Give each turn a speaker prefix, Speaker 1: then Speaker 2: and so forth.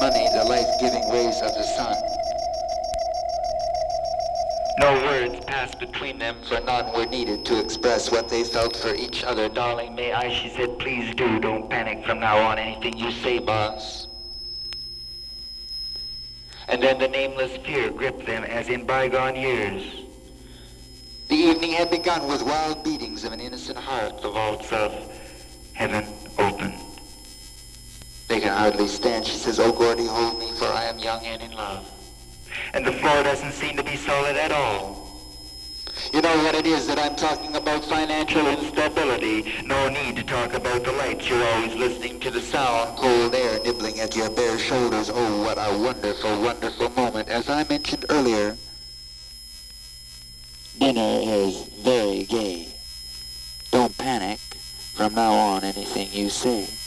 Speaker 1: money, the life-giving rays of the sun. No words passed between them, for none were needed to express what they felt for each other. Darling, may I, she said, please do, don't panic from now on. Anything you say, boss. And then the nameless fear gripped them as in bygone years. The evening had begun with wild beatings of an innocent heart. The vaults of heaven opened. They can hardly stand, she says, oh, Gordy, hold me, for I am young and in love. And the floor doesn't seem to be solid at all. You know what it is that I'm talking about? Financial instability. No need to talk about the lights. You're always listening to the sound. Cold air nibbling at your bare shoulders. Oh, what a wonderful, wonderful moment. As I mentioned earlier, dinner is very gay. Don't panic. From now on, anything you say